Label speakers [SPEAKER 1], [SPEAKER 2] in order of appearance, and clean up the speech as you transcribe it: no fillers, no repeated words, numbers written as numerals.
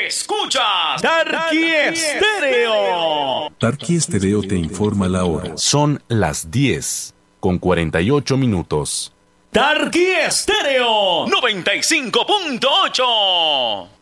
[SPEAKER 1] Escuchas Tarqui Estéreo.
[SPEAKER 2] Tarqui Estéreo te informa la hora.
[SPEAKER 3] Son las 10:48.
[SPEAKER 1] Tarqui Estéreo 95.8.